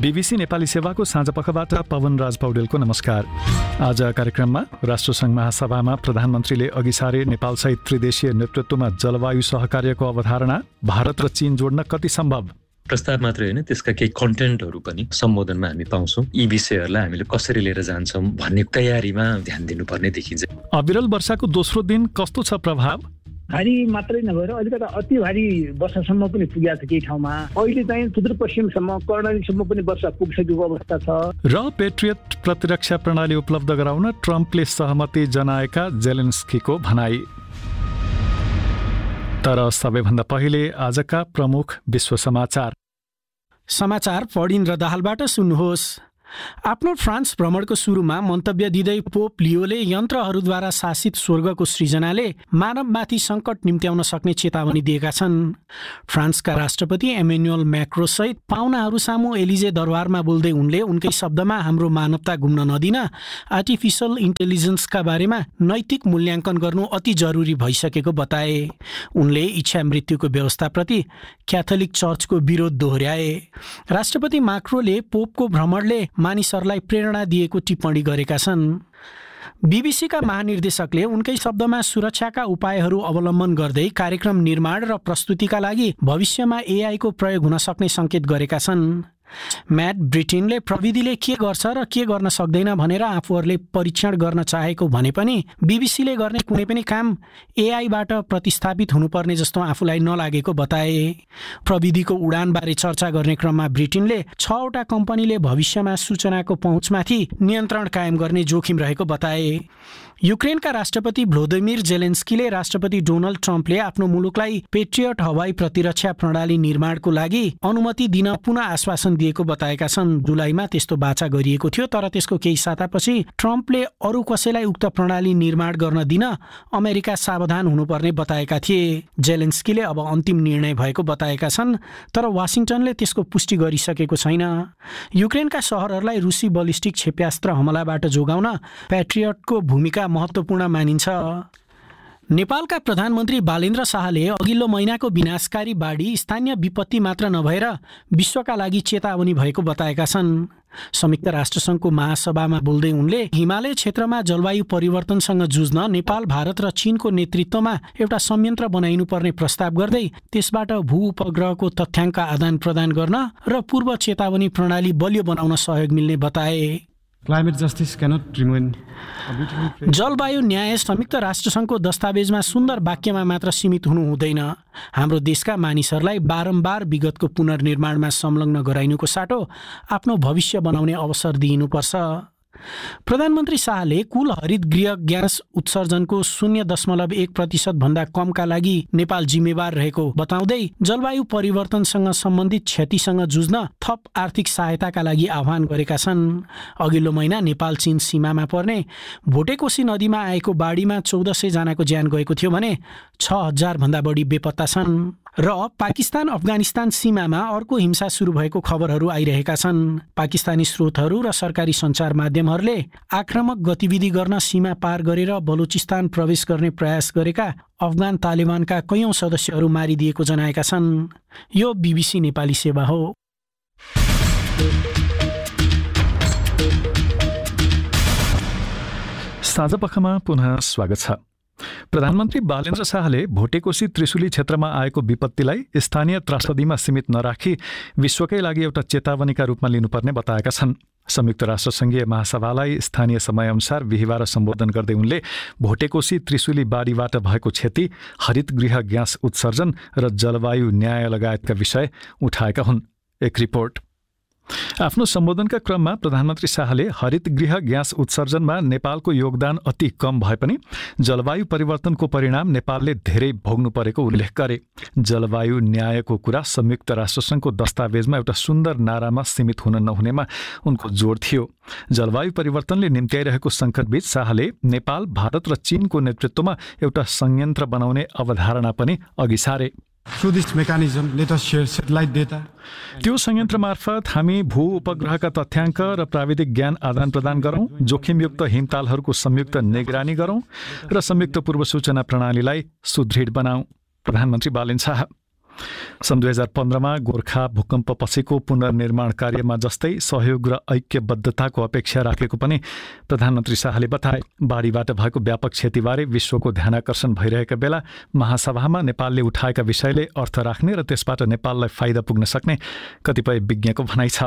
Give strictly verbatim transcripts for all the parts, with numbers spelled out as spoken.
BBC Nepali सेवाको साँझपखबाट पवन राज पौडेलको नमस्कार। आज कार्यक्रममा राष्ट्रसङ्घ महासभामा प्रधानमन्त्रीले अघि सारे नेपालसहित त्रिदेशीय नेतृत्वमा जलवायु सहकार्यको अवधारणा, भारत र चीन जोड्न कति सम्भव? प्रस्ताव मात्रै होइन, त्यसका केही कन्टेन्टहरू पनि सम्बोधनमा हामी पाउँछौँ। यी विषयहरूलाई हामीले कसरी लिएर जान्छौँ भन्ने तयारीमा ध्यान दिनुपर्ने देखिन्छ। अविरल वर्षाको दोस्रो दिन कस्तो छ प्रभाव? भारी मात्रै नभएर अलिकता अति भारी वर्षासम्म पनि पुगेको छ केही ठाउँमा। अहिले चाहिँ सुदूरपश्चिमसम्म कर्णालीसम्म पनि वर्षा पुगिसकेको अवस्था छ। र पेट्रियट प्रतिरक्षा प्रणाली उपलब्ध गराउन ट्रम्पले सहमति जनाएका जेलेन्स्कीको भनाई। तर सबैभन्दा पहिले आजका प्रमुख विश्व समाचार समाचार पढिन र दाहालबाट सुन्नुहोस्। आफ्नो फ्रान्स भ्रमणको सुरुमा मन्तव्य दिँदै पोप लियोले यन्त्रहरूद्वारा शासित स्वर्गको सृजनाले मानवमाथि सङ्कट निम्त्याउन सक्ने चेतावनी दिएका छन्। फ्रान्सका राष्ट्रपति एमेन्युअल म्याक्रोसहित पाहुनाहरू सामु एलिजे दरबारमा बोल्दै उनले उनकै शब्दमा हाम्रो मानवता गुम्न नदिन आर्टिफिसियल इन्टेलिजेन्सका बारेमा नैतिक मूल्याङ्कन गर्नु अति जरुरी भइसकेको बताए। उनले इच्छा मृत्युको व्यवस्थाप्रति क्याथोलिक चर्चको विरोध दोहोर्याए। राष्ट्रपति माक्रोले पोपको भ्रमणले मानिसहरूलाई प्रेरणा दिएको टिप्पणी गरेका छन्। बीबीसीका महानिर्देशकले उनकै शब्दमा सुरक्षाका उपायहरू अवलम्बन गर्दै कार्यक्रम निर्माण र प्रस्तुतिका लागि भविष्यमा एआईको प्रयोग हुन सक्ने सङ्केत गरेका छन्। म्याट ब्रिटेनले प्रविधिले के गर्छ र के गर्न सक्दैन भनेर आफूहरूले परीक्षण गर्न चाहेको भने पनि बीबीसीले गर्ने कुनै पनि काम एआईबाट प्रतिस्थापित हुनुपर्ने जस्तो आफूलाई नलागेको बताए। प्रविधिको उडानबारे चर्चा गर्ने क्रममा ब्रिटेनले छवटा कम्पनीले भविष्यमा सूचनाको पहुँचमाथि नियन्त्रण कायम गर्ने जोखिम रहेको बताए। युक्रेनका राष्ट्रपति भ्लोदिमिर जेलेन्स्कीले राष्ट्रपति डोनाल्ड ट्रम्पले आफ्नो मुलुकलाई पेट्रियट हवाई प्रतिरक्षा प्रणाली निर्माणको लागि अनुमति दिन पुनः आश्वासन दिएको बताएका छन्। जुलाईमा त्यस्तो बाचा गरिएको थियो, तर त्यसको केही सातापछि ट्रम्पले अरू कसैलाई उक्त प्रणाली निर्माण गर्न दिन अमेरिका सावधान हुनुपर्ने बताएका थिए। जेलेन्स्कीले अब अन्तिम निर्णय भएको बताएका छन्, तर वासिङटनले त्यसको पुष्टि गरिसकेको छैन। युक्रेनका सहरहरूलाई रुसी बलिस्टिक क्षेप्यास्त्र हमलाबाट जोगाउन पेट्रियटको भूमिका महत्त्वपूर्ण मानिन्छ। नेपालका प्रधानमन्त्री बालेन्द्र शाहले अघिल्लो महिनाको विनाशकारी बाढी स्थानीय विपत्ति मात्र नभएर विश्वका लागि चेतावनी भएको बताएका छन्। संयुक्त राष्ट्रसङ्घको महासभामा बोल्दै उनले हिमालय क्षेत्रमा जलवायु परिवर्तनसँग जुझ्न नेपाल, भारत र चीनको नेतृत्वमा एउटा संयन्त्र बनाइनुपर्ने प्रस्ताव गर्दै त्यसबाट भू उपग्रहको तथ्याङ्क आदान प्रदान गर्न र पूर्व चेतावनी प्रणाली बलियो बनाउन सहयोग मिल्ने बताए। Climate justice cannot remain जलवायु न्याय संयुक्त राष्ट्रसङ्घको दस्तावेजमा सुन्दर वाक्यमा मात्र सीमित हुनु हुँदैन। हाम्रो देशका मानिसहरूलाई बारम्बार विगतको पुनर्निर्माणमा संलग्न गराइनुको साटो आफ्नो भविष्य बनाउने अवसर दिइनुपर्छ। प्रधानमन्त्री शाहले कुल हरित गृह ग्यास उत्सर्जनको शून्य दशमलव एक प्रतिशत भन्दा कमका लागि नेपाल जिम्मेवार रहेको बताउँदै जलवायु परिवर्तनसँग सम्बन्धित क्षतिसँग जुझ्न थप आर्थिक सहायताका लागि आह्वान गरेका छन्। अघिल्लो महिना नेपाल चीन सीमामा पर्ने भोटेकोशी नदीमा आएको बाढीमा चौध सय जनाको ज्यान गएको थियो भने छ हजार भन्दा बढी बेपत्ता छन्। र पाकिस्तान अफगानिस्तान सीमामा अर्को हिंसा सुरु भएको खबरहरू आइरहेका छन्। पाकिस्तानी स्रोतहरू र सरकारी सञ्चार माध्यमहरूले आक्रामक गतिविधि गर्न सीमा पार गरेर बलुचिस्तान प्रवेश गर्ने प्रयास गरेका अफगान तालिबानका कैयौं सदस्यहरू मारिदिएको जनाएका छन्। यो बीबीसी नेपाली सेवा हो। साँझपखमा पुनः स्वागत छ। प्रधानमन्त्री बालेन्द्र शाहले भोटेकोशी त्रिशुली क्षेत्रमा आएको विपत्तिलाई स्थानीय त्रासदीमा सीमित नराखी विश्वकै लागि एउटा चेतावनीका रूपमा लिनुपर्ने बताएका छन्। संयुक्त राष्ट्रसङ्घीय महासभालाई स्थानीय समयअनुसार बिहिबार सम्बोधन गर्दै उनले भोटेकोशी त्रिशुली बाढीबाट भएको क्षति, हरित गृह ग्यास उत्सर्जन र जलवायु न्याय लगायतका विषय उठाएका हुन्। एक रिपोर्ट। आफ्नो सम्बोधनका क्रममा प्रधानमन्त्री शाहले हरित गृह ग्यास उत्सर्जनमा नेपालको योगदान अति कम भए पनि जलवायु परिवर्तनको परिणाम नेपालले धेरै भोग्नु परेको उल्लेख गरे। जलवायु न्यायको कुरा संयुक्त राष्ट्रसङ्घको दस्तावेजमा एउटा सुन्दर नारामा सीमित हुन नहुनेमा उनको जोड थियो। जलवायु परिवर्तनले निम्त्याइरहेको सङ्कटबीच शाहले नेपाल, भारत र चीनको नेतृत्वमा एउटा संयन्त्र बनाउने अवधारणा पनि अघि सारे। Through this mechanism, let us share satellite data. त्यो संयन्त्र मार्फत हामी भू उपग्रहका तथ्याङ्क र प्राविधिक ज्ञान आदान प्रदान गरौँ, जोखिमयुक्त हिमतालहरूको संयुक्त निगरानी गरौँ र संयुक्त पूर्व सूचना प्रणालीलाई सुदृढ बनाऊ। प्रधानमन्त्री बालेन्द्र शाह। सन् दुई हजार पन्ध्रमा गोर्खा भूकम्पपछिको पुनर्निर्माण कार्यमा जस्तै सहयोग र ऐक्यबद्धताको अपेक्षा राखेको पनि प्रधानमन्त्री शाहले बताए। बाढीबाट भएको व्यापक क्षतिबारे विश्वको ध्यानाकर्षण भइरहेका बेला महासभामा नेपालले उठाएका विषयले अर्थ राख्ने र त्यसबाट नेपाललाई फाइदा पुग्न सक्ने कतिपय विज्ञको भनाइ छ।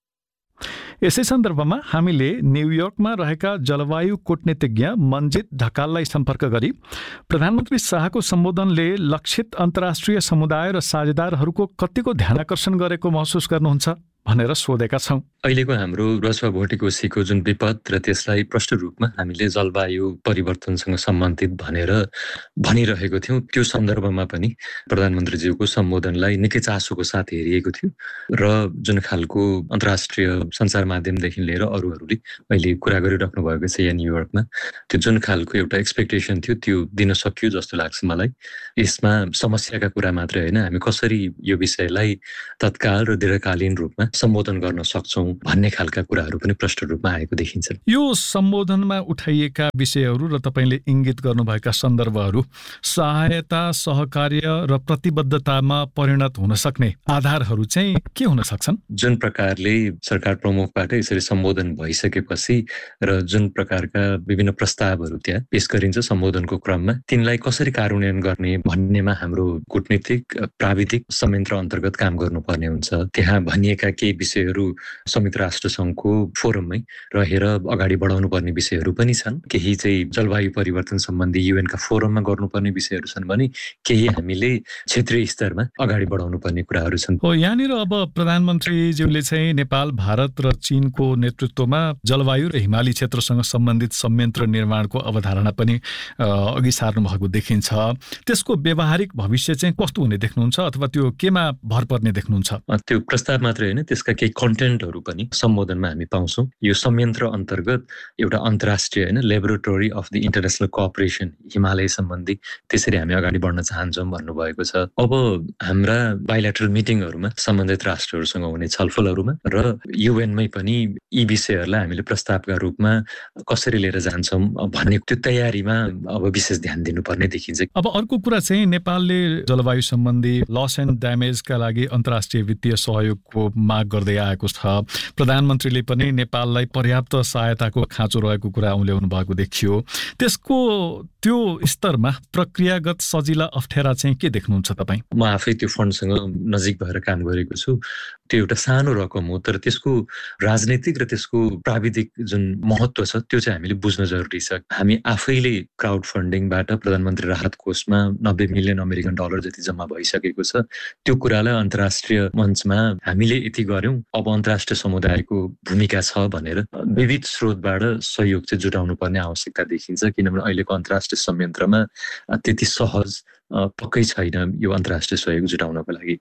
यसै सन्दर्भमा हामीले न्युयोर्कमा रहेका जलवायु कूटनीतिज्ञ मन्जित ढकाललाई सम्पर्क गरी प्रधानमन्त्री शाहको सम्बोधनले लक्षित अन्तर्राष्ट्रिय समुदाय र साझेदारहरूको कतिको ध्यानाकर्षण गरेको महसुस गर्नुहुन्छ भनेर सोधेका छौं। अहिलेको हाम्रो रसुवा भोटेकोसीको जुन विपद र त्यसलाई प्रष्ट रूपमा हामीले जलवायु परिवर्तनसँग सम्बन्धित भनेर भनिरहेको थियौँ, त्यो सन्दर्भमा पनि प्रधानमन्त्रीज्यूको सम्बोधनलाई निकै चासोको साथ हेरिएको थियो र जुन खालको अन्तर्राष्ट्रिय सञ्चार माध्यमदेखि लिएर अरूहरूले अहिले कुरा गरिराख्नु भएको छ यहाँ न्युयोर्कमा, त्यो जुन खालको एउटा एक्सपेक्टेसन थियो त्यो दिन सकियो जस्तो लाग्छ मलाई। यसमा समस्याका कुरा मात्रै होइन, हामी कसरी यो विषयलाई तत्काल र दीर्घकालीन रूपमा सम्बोधन गर्न सक्छौं भन्ने खालका कुराहरू पनि प्रष्ट रूपमा आएको देखिन्छ। यो सम्बोधनमा उठाइएका विषयहरू र तपाईले इंगित गर्नुभएका सन्दर्भहरू सहायता, सहकार्य र प्रतिबद्धतामा परिणत हुन सक्ने आधारहरू चाहिँ के हुन सक्छन्? जुन प्रकारले सरकार प्रमुखबाट यसरी सम्बोधन भइसकेपछि र जुन प्रकारका विभिन्न प्रस्तावहरू त्यहाँ पेश गरिन्छ सम्बोधनको क्रममा, तिनलाई कसरी कार्यान्वयन गर्ने भन्नेमा हाम्रो कूटनीतिक प्राविधिक संयन्त्र अन्तर्गत काम गर्नुपर्ने हुन्छ। त्यहाँ भनिएका केही विषयहरू संयुक्त राष्ट्र संघको फोरममै रहेर अगाडि बढाउनु पर्ने विषयहरू पनि छन्, केही चाहिँ जलवायु परिवर्तन सम्बन्धी युएनका फोरममा गर्नुपर्ने विषयहरू छन् भने केही हामीले क्षेत्रीय स्तरमा अगाडि बढाउनु पर्ने कुराहरू छन्। हो, यहाँनिर अब प्रधानमन्त्रीज्यूले चाहिँ नेपाल, भारत र चीनको नेतृत्वमा जलवायु र हिमाली क्षेत्रसँग सम्बन्धित संयन्त्र निर्माणको अवधारणा पनि अघि सार्नु भएको देखिन्छ। त्यसको व्यावहारिक भविष्य चाहिँ कस्तो हुने देख्नुहुन्छ अथवा त्यो केमा भर पर्ने देख्नुहुन्छ? त्यो प्रस्ताव मात्रै होइन, त्यसका केही कन्टेन्टहरू पनि सम्बोधनमा हामी पाउँछौँ। यो संयन्त्र अन्तर्गत एउटा अन्तर्राष्ट्रिय होइन laboratory of the international cooperation Himalaya सम्बन्धी त्यसरी हामी अगाडि बढ्न चाहन्छौँ भन्नुभएको छ। अब हाम्रा बाइल्याटरल मिटिङहरूमा सम्बन्धित राष्ट्रहरूसँग हुने छलफलहरूमा र युएनमै पनि यी विषयहरूलाई हामीले प्रस्तावका रूपमा कसरी लिएर जान्छौँ भन्ने त्यो तयारीमा अब विशेष ध्यान दिनुपर्ने देखिन्छ। अब अर्को कुरा चाहिँ नेपालले जलवायु सम्बन्धी लस एन्ड ड्यामेजका लागि अन्तर्राष्ट्रिय वित्तीय सहयोगको माग गर्दै आएको छ। प्रधानमन्त्रीले पनि नेपाललाई पर्याप्त सहायताको खाँचो रहेको कुरा उल्याउनु भएको देखियो। त्यसको त्यो स्तरमा प्रक्रियागत सजिला अप्ठ्यारा चाहिँ के देख्नुहुन्छ तपाईँ? म आफै त्यो फन्डसँग नजिक भएर काम गरेको छु। त्यो एउटा सानो रकम हो, तर त्यसको राजनैतिक र त्यसको प्राविधिक जुन महत्त्व छ त्यो चाहिँ हामीले बुझ्न जरुरी छ। हामी आफैले क्राउड फन्डिङबाट प्रधानमन्त्री राहत कोषमा नब्बे मिलियन अमेरिकन डलर जति जम्मा भइसकेको छ। त्यो कुरालाई अन्तर्राष्ट्रिय मञ्चमा हामीले यति गर्यौं, अब अन्तर्राष्ट्रिय समुदायको भूमिका छ भनेर विविध स्रोतबाट सहयोग चाहिँ जुटाउनु पर्ने आवश्यकता देखिन्छ, किनभने अहिलेको अन्तर्राष्ट्रिय संयन्त्रमा त्यति सहज पक्कै छैन यो अन्तर्राष्ट्रिय सहयोग जुटाउनको लागि।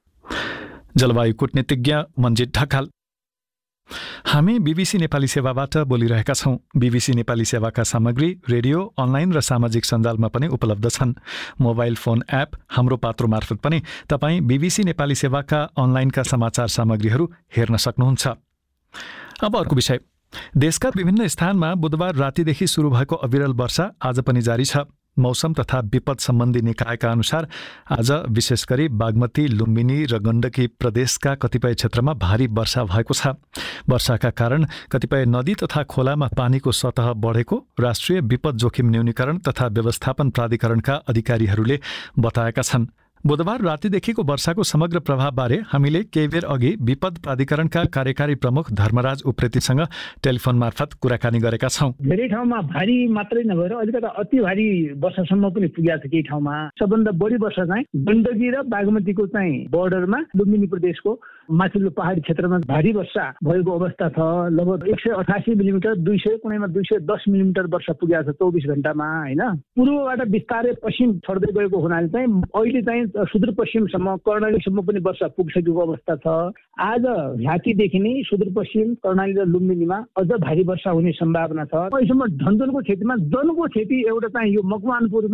जलवायु कूटनीतिज्ञ मन्जित ढकाल। हामी बीबीसी नेपाली सेवाबाट बोलिरहेका छौं। बीबीसी नेपाली सेवाका सामग्री रेडियो, अनलाइन र सामाजिक सञ्जालमा पनि उपलब्ध छन्। मोबाइल फोन एप हाम्रो पात्रो मार्फत पनि तपाईँ बीबीसी नेपाली सेवाका अनलाइनका समाचार सामग्रीहरू हेर्न सक्नुहुन्छ। अब अर्को विषय, देशका विभिन्न स्थानमा बुधबार रातिदेखि सुरु भएको अविरल वर्षा आज पनि जारी छ। मौसम तथा विपद सम्बन्धी निकायका अनुसार आज विशेष गरी बागमती, लुम्बिनी र गण्डकी प्रदेशका कतिपय क्षेत्रमा भारी वर्षा भएको छ। वर्षाका कारण कतिपय नदी तथा खोलामा पानीको सतह बढेको राष्ट्रिय विपद जोखिम न्यूनीकरण तथा व्यवस्थापन प्राधिकरणका अधिकारीहरूले बताएका छन्। बुधबार रातिदेखिको वर्षाको समग्र प्रभावबारे हामीले केही बेर अघि विपद प्राधिकरणका कार्यकारी प्रमुख धर्मराज उप्रेतीसँग टेलिफोन मार्फत कुराकानी गरेका छौं। धेरै ठाउँमा भारी मात्रै नभएर अलिकति अति भारी वर्षासम्म पनि पुगेको छ। केही ठाउँमा सबभन्दा बढी वर्षा चाहिँ गण्डकी र बागमतीको चाहिँ बोर्डरमा लुम्बिनी प्रदेशको माथिल्लो पहाडी क्षेत्रमा भारी वर्षा भएको अवस्था छ। लगभग एक सय अठासी मिलिमिटर दुई सय कुनैमा दुई सय दस मिलिमिटर वर्षा पुगेको छ चौबिस घण्टामा होइन। पूर्वबाट बिस्तारै पश्चिम छर्दै गएको हुनाले चाहिँ अहिले चाहिँ सुदूरपश्चिमसम्म कर्णालीसम्म पनि वर्षा पुगिसकेको अवस्था छ। आज रातिदेखि नै सुदूरपश्चिम कर्णाली र लुम्बिनीमा अझ भारी वर्षा हुने सम्भावना छ। अहिलेसम्म झन्झनको क्षतिमा जनको क्षति एउटा चाहिँ यो मकवानपुरमा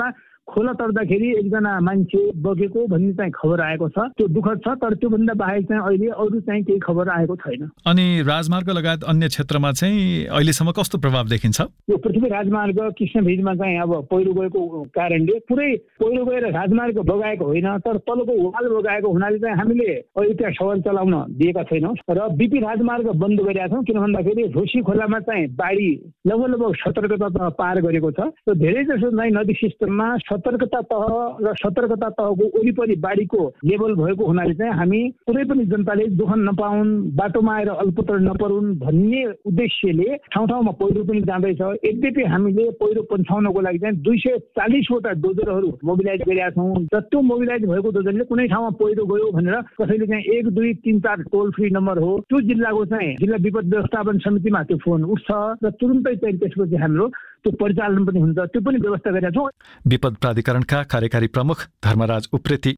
खोला तर्दाखेरि एकजना मान्छे बगेको भन्ने चाहिँ खबर आएको छ। त्यो दुःखद छ, तर त्योभन्दा बाहेक चाहिँ अहिले अरू चाहिँ केही खबर आएको छैन। अनि राजमार्ग लगायत अन्य क्षेत्रमा चाहिँ अहिलेसम्म कस्तो प्रभाव देखिन्छ? यो पृथ्वी राजमार्ग कृष्णभिजमा चाहिँ अब पहिरो गएको कारणले पुरै पहिरो गएर राजमार्ग बगाएको होइन, तर तलको वाल बगाएको हुनाले चाहिँ हामीले अहिले त्यहाँ सवाल चलाउन दिएका छैनौँ र बिपी राजमार्ग बन्द गरिरहेका छौँ। किन भन्दाखेरि ढोसी खोलामा चाहिँ बाढी लगभग लगभग सतर्कता तह पार गरेको छ र धेरै जसो चाहिँ नदी सिस्टममा सतर्कता तह र सतर्कता तहको वरिपरि बाढीको लेभल भएको हुनाले चाहिँ हामी कुनै पनि जनताले दुःख नपाउन्, बाटोमा आएर अल्पत्र नपरुन् भन्ने उद्देश्यले ठाउँ ठाउँमा पहिरो पनि जाँदैछ। यद्यपि हामीले पहिरो पन्छाउनको लागि चाहिँ दुई सय चालिसवटा डोजरहरू मोबिलाइज गरेका छौँ र त्यो मोबिलाइज भएको डोजरले कुनै ठाउँमा पहिरो गयो भनेर कसैले चाहिँ एक दुई तिन चार टोल फ्री नम्बर हो, त्यो जिल्लाको चाहिँ जिल्ला विपद व्यवस्थापन समितिमा त्यो फोन उठ्छ र तुरुन्तै चाहिँ त्यसपछि हाम्रो त्यो परिचालन पनि हुन्छ, त्यो पनि व्यवस्था गरेका छौँ। विपद प्राधिकरणका कार्यकारी प्रमुख धर्मराज उप्रेती।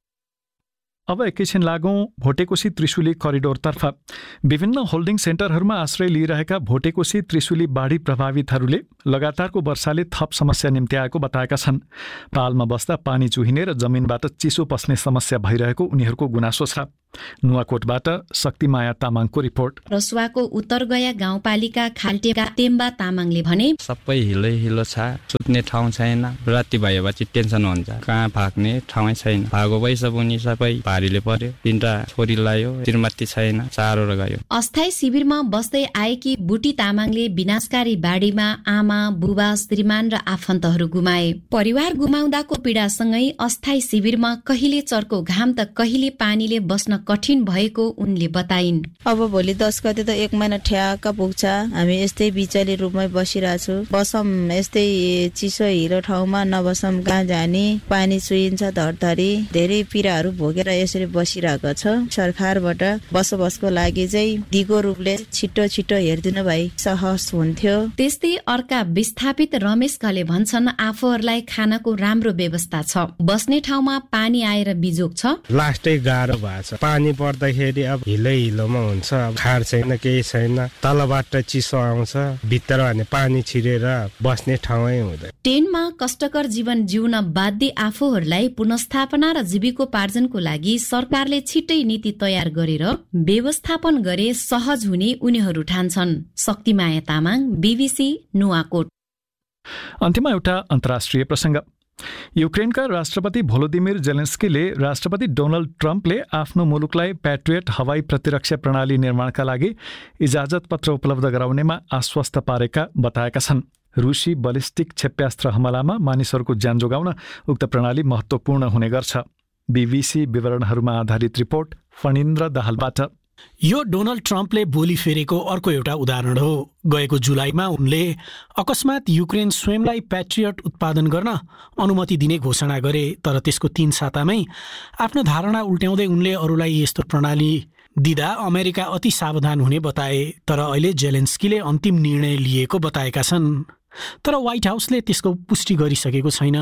अब एकैछिन लागौं भोटेकोशी त्रिशुली करिडोरतर्फ। विभिन्न होल्डिङ सेन्टरहरूमा आश्रय लिइरहेका भोटेकोशी त्रिशुली बाढी प्रभावितहरूले लगातारको वर्षाले थप समस्या निम्त्याएको बताएका छन्। पालमा बस्दा पानी चुहिने र जमिनबाट चिसो पस्ने समस्या भइरहेको उनीहरूको गुनासो छ। नुवाकोटबाट शक्तिमाया तामाङको रिपोर्ट। रसुवाको उत्तरगया गाउँपालिका खाल्टेका तेम्बा तामाङले भने सबै हिलो हिलो छ, सुत्ने ठाउँ छैन, राति भएपछि टेन्सन हुन्छ, कहाँ भाग्ने ठाउँै छैन। भागो पैसा पनि सबै भारीले पर्यो, तिनवटा छोरी लायो, श्रीमती छैन, चारो गयो। अस्थायी शिविरमा बस्दै आएकी बुटी तामाङले विनाशकारी बाढीमा आमा बुबा श्रीमान र आफन्तहरू गुमाए। परिवार गुमाउँदाको पीडासँगै अस्थायी शिविरमा कहिले चर्को घाम त कहिले पानीले बस्न कठिन भएको उनले बताइन्। अब भोलि दस गते त एक महिना ठ्याक्क पुग्छ, हामी यस्तै बिचली रूपमै बसिरहेछु। बसम यस्तै चिसो हिलो ठाउँमा नबसम, कहाँ जाने, पानी चुइन्छ धरधरी, धेरै पीडाहरू भोगेर यसरी बसिरहेको छ। सरकारबाट बसोबासको लागि चाहिँ दिगो रूपले छिटो छिटो हेरिदिनु भए सहज हुन्थ्यो। त्यस्तै अर्का विस्थापित रमेश घले भन्छन् आफूहरूलाई खानाको राम्रो व्यवस्था छ, बस्ने ठाउँमा पानी आएर बिजोग छ। लास्टै गाह्रो भएको छ, पानी पर्दाखेरि अब हिलै हिलोमा हुन्छ, खाड छैन, केही छैन, तलबाट चिसो आउँछ, भित्र भने पानी छिरेर बस्ने ठाउँै हुँदैन। टेनमा कष्टकर जीवन जिउन बाध्य आफूहरूलाई पुनस्थापना र जीविकोपार्जनको लागि सरकारले छिट्टै नीति तयार गरेर व्यवस्थापन गरे सहज हुने उनीहरू ठान्छन्। शक्तिमाया तामाङ, बीबीसी, नुवाकोट। अन्त्यमा एउटा अन्तर्राष्ट्रिय प्रसङ्ग। युक्रेनका राष्ट्रपति भोलोदिमिर जेलेन्स्कीले राष्ट्रपति डोनाल्ड ट्रम्पले आफ्नो मुलुकलाई प्याट्रियट हवाई प्रतिरक्षा प्रणाली निर्माणका लागि इजाजत पत्र उपलब्ध गराउनेमा आश्वस्त पारेका बताएका छन्। रुसी बलिस्टिक क्षेप्यास्त्र हमलामा मानिसहरूको ज्यान जोगाउन उक्त प्रणाली महत्त्वपूर्ण हुने गर्छ। बीबीसी विवरणहरूमा आधारित रिपोर्ट फणिन्द्र दाहालबाट। यो डोनाल्ड ट्रम्पले बोली फेरेको अर्को एउटा उदाहरण हो। गएको जुलाईमा उनले अकस्मात युक्रेन स्वयंलाई प्याट्रियट उत्पादन गर्न अनुमति दिने घोषणा गरे, तर त्यसको तीन सातामै आफ्नो धारणा उल्ट्याउँदै उनले अरूलाई यस्तो प्रणाली दिँदा अमेरिका अति सावधान हुने बताए। तर अहिले जेलेन्स्कीले अन्तिम निर्णय लिएको बताएका छन्, तर व्हाइट हाउसले त्यसको पुष्टि गरिसकेको छैन।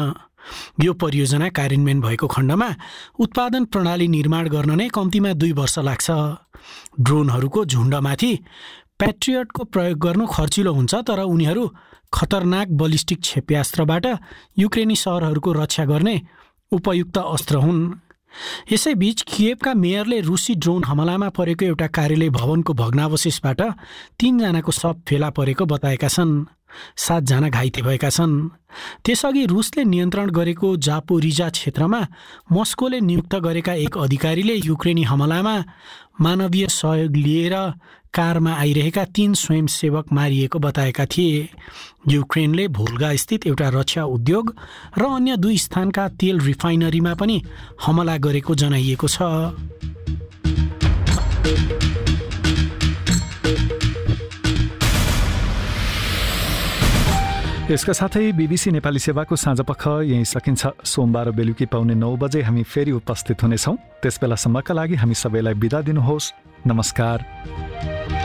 यो परियोजना कार्यान्वयन भएको खण्डमा उत्पादन प्रणाली निर्माण गर्न नै कम्तीमा दुई वर्ष लाग्छ। ड्रोनहरूको झुण्डमाथि प्याट्रियटको प्रयोग गर्नु खर्चिलो हुन्छ, तर उनीहरू खतरनाक बलिस्टिक क्षेप्यास्त्रबाट युक्रेनी सहरहरूको रक्षा गर्ने उपयुक्त अस्त्र हुन्। यसैबीच किएभका मेयरले रुसी ड्रोन हमलामा परेको एउटा कार्यालय भवनको भग्नावशेषबाट तीनजनाको शव फेला परेको बताएका छन्। सातजना घाइते भएका छन्। त्यसअघि रुसले नियन्त्रण गरेको जापोरिजा क्षेत्रमा मस्कोले नियुक्त गरेका एक अधिकारीले युक्रेनी हमलामा मानवीय सहयोग लिएर कारमा आइरहेका तीन स्वयंसेवक मारिएको बताएका थिए। युक्रेनले भोल्गा स्थित एउटा रक्षा उद्योग र अन्य दुई स्थानका तेल रिफाइनरीमा पनि हमला गरेको जनाइएको छ। यसका साथै बीबीसी नेपाली सेवाको साँझपख यही सकिन्छ। सोमबार बेलुकी पाउने नौ बजे हामी फेरि उपस्थित हुनेछौँ। त्यसबेलासम्मका लागि हामी सबैलाई बिदा दिनुहोस्। नमस्कार।